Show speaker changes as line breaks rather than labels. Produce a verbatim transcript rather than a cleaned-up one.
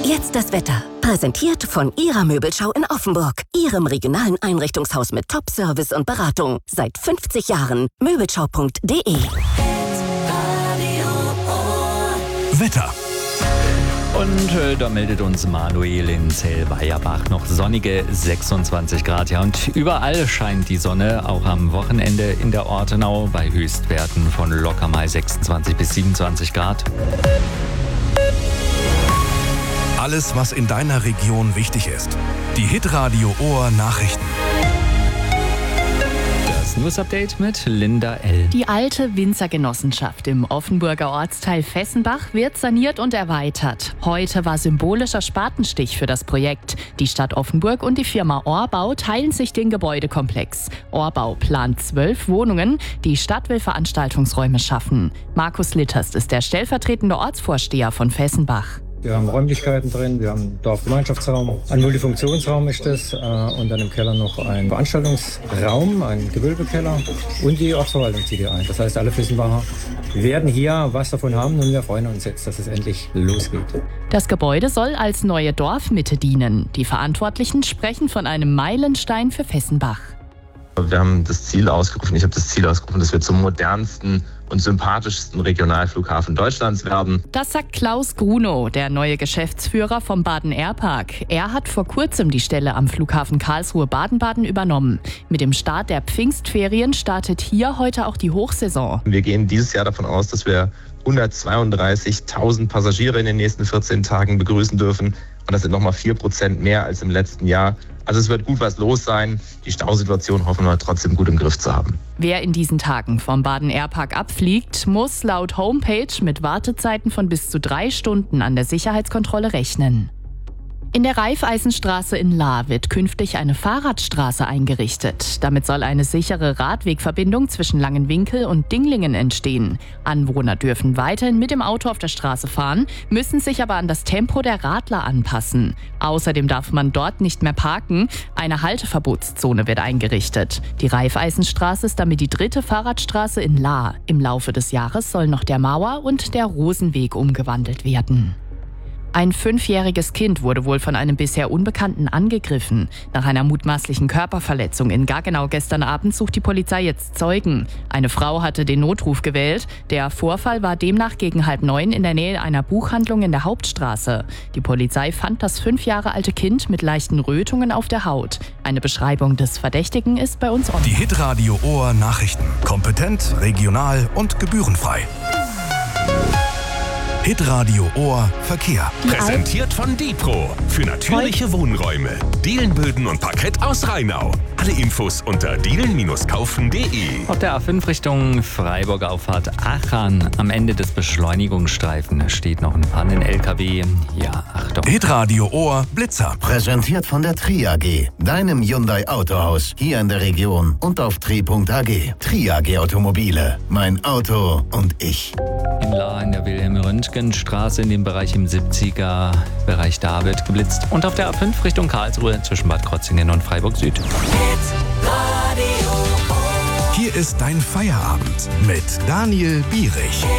Jetzt das Wetter. Präsentiert von Ihrer Möbelschau in Offenburg. Ihrem regionalen Einrichtungshaus mit Top-Service und Beratung. Seit fünfzig Jahren. Möbelschau punkt de.
Wetter.
Und äh, da meldet uns Manuel in Zellweierbach noch sonnige sechsundzwanzig Grad. Ja, und überall scheint die Sonne, auch am Wochenende in der Ortenau bei Höchstwerten von locker mal sechsundzwanzig bis siebenundzwanzig Grad.
Alles, was in deiner Region wichtig ist. Die Hitradio Ohr Nachrichten.
Das News-Update mit Linda L.
Die alte Winzergenossenschaft im Offenburger Ortsteil Fessenbach wird saniert und erweitert. Heute war symbolischer Spatenstich für das Projekt. Die Stadt Offenburg und die Firma Ohrbau teilen sich den Gebäudekomplex. Ohrbau plant zwölf Wohnungen. Die Stadt will Veranstaltungsräume schaffen. Markus Litterst ist der stellvertretende Ortsvorsteher von Fessenbach.
Wir haben Räumlichkeiten drin, wir haben einen Dorfgemeinschaftsraum, ein Multifunktionsraum ist das äh, und dann im Keller noch ein Veranstaltungsraum, ein Gewölbekeller und die Ortsverwaltung zieht hier ein. Das heißt, alle Fessenbacher werden hier was davon haben und wir freuen uns jetzt, dass es endlich losgeht.
Das Gebäude soll als neue Dorfmitte dienen. Die Verantwortlichen sprechen von einem Meilenstein für Fessenbach.
Wir haben das Ziel ausgerufen, ich habe das Ziel ausgerufen, dass wir zum modernsten und sympathischsten Regionalflughafen Deutschlands werden.
Das sagt Klaus Grunow, der neue Geschäftsführer vom Baden Airpark. Er hat vor kurzem die Stelle am Flughafen Karlsruhe-Baden-Baden übernommen. Mit dem Start der Pfingstferien startet hier heute auch die Hochsaison.
Wir gehen dieses Jahr davon aus, dass wir hundertzweiunddreißigtausend Passagiere in den nächsten vierzehn Tagen begrüßen dürfen. Und das sind nochmal vier Prozent mehr als im letzten Jahr. Also es wird gut was los sein. Die Stausituation hoffen wir trotzdem gut im Griff zu haben.
Wer in diesen Tagen vom Baden Airpark abfliegt, muss laut Homepage mit Wartezeiten von bis zu drei Stunden an der Sicherheitskontrolle rechnen. In der Raiffeisenstraße in Lahr wird künftig eine Fahrradstraße eingerichtet. Damit soll eine sichere Radwegverbindung zwischen Langenwinkel und Dinglingen entstehen. Anwohner dürfen weiterhin mit dem Auto auf der Straße fahren, müssen sich aber an das Tempo der Radler anpassen. Außerdem darf man dort nicht mehr parken. Eine Halteverbotszone wird eingerichtet. Die Raiffeisenstraße ist damit die dritte Fahrradstraße in Lahr. Im Laufe des Jahres sollen noch der Mauer- und der Rosenweg umgewandelt werden. Ein fünfjähriges Kind wurde wohl von einem bisher Unbekannten angegriffen. Nach einer mutmaßlichen Körperverletzung in Gaggenau gestern Abend sucht die Polizei jetzt Zeugen. Eine Frau hatte den Notruf gewählt. Der Vorfall war demnach gegen halb neun in der Nähe einer Buchhandlung in der Hauptstraße. Die Polizei fand das fünf Jahre alte Kind mit leichten Rötungen auf der Haut. Eine Beschreibung des Verdächtigen ist bei uns online.
Die Hitradio Ohr Nachrichten. Kompetent, regional und gebührenfrei. Hitradio Ohr Verkehr.
Präsentiert von Dipro für natürliche Wohnräume. Dielenböden und Parkett aus Rheinau. Alle Infos unter dielen Bindestrich kaufen punkt de.
Auf der A fünf Richtung Freiburger Auffahrt Aachen. Am Ende des Beschleunigungsstreifen steht noch ein Pannen-L K W. Ja, Achtung.
Hitradio Ohr Blitzer.
Präsentiert von der Tri A G, deinem Hyundai Autohaus hier in der Region und auf tri punkt a g. Tri A G Automobile. Mein Auto und ich.
In Lahr in der Wilhelm-Röntgen-Straße in dem Bereich im siebziger Bereich da wird geblitzt. Und auf der A fünf Richtung Karlsruhe zwischen Bad Krotzingen und Freiburg Süd.
Hier ist dein Feierabend mit Daniel Bierich.